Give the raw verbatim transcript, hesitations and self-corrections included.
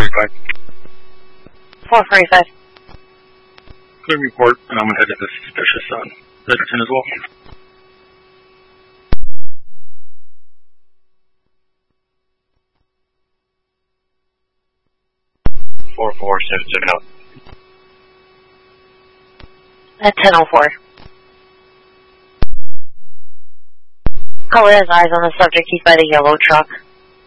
forty-five. four forty-five. Clear report, and I'm going to head to the suspicious on Edgerton as well. four four seven seven out. At ten oh four. Caller has eyes on the subject. He's by the yellow truck.